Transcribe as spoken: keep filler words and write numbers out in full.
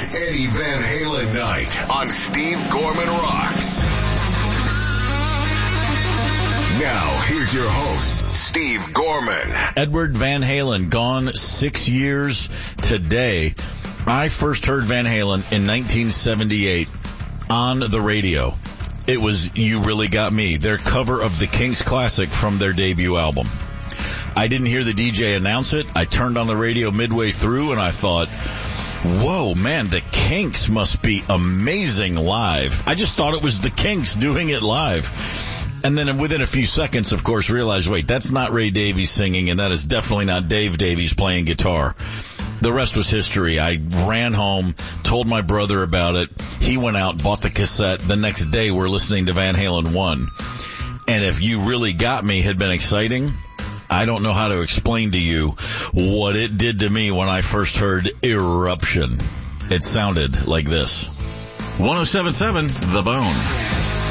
Eddie Van Halen Night on Steve Gorman Rocks. Now, here's your host, Steve Gorman. Edward Van Halen, gone six years today. I first heard Van Halen in nineteen seventy-eight on the radio. It was You Really Got Me, their cover of the Kinks classic from their debut album. I didn't hear the D J announce it. I turned on the radio midway through and I thought, whoa, man, the Kinks must be amazing live. I just thought it was the Kinks doing it live. And then within a few seconds, of course, realized, wait, that's not Ray Davies singing, and that is definitely not Dave Davies playing guitar. The rest was history. I ran home, told my brother about it. He went out, bought the cassette. The next day, we're listening to Van Halen one. And if You Really Got Me had been exciting, I don't know how to explain to you what it did to me when I first heard Eruption. It sounded like this. one oh seven point seven The Bone.